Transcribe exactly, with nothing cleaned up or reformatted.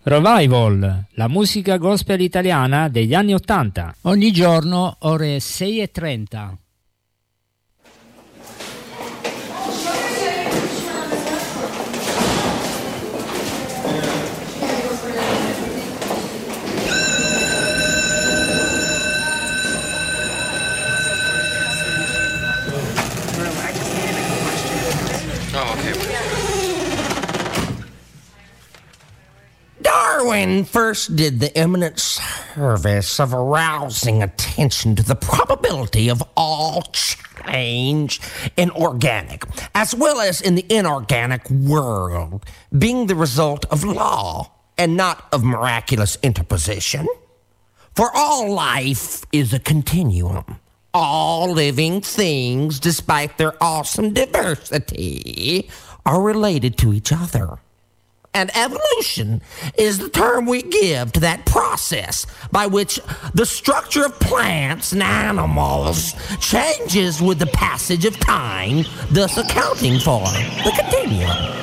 Revival, la musica gospel italiana degli anni Ottanta. Ogni giorno ore sei e trenta. Darwin first did the eminent service of arousing attention to the probability of all change in organic, as well as in the inorganic world, being the result of law and not of miraculous interposition. For all life is a continuum. All living things, despite their awesome diversity, are related to each other. And evolution is the term we give to that process by which the structure of plants and animals changes with the passage of time, thus accounting for the continuum.